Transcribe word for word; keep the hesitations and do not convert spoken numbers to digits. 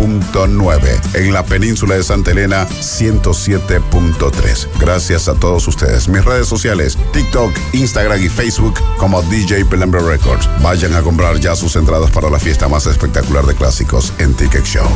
punto nueve. En la península de Santa Elena, ciento siete punto tres. Gracias a todos ustedes. Mis redes sociales, TikTok, Instagram y Facebook como D J Pelambre Records. Vayan a comprar ya sus entradas para la fiesta más espectacular de clásicos en Ticket Show.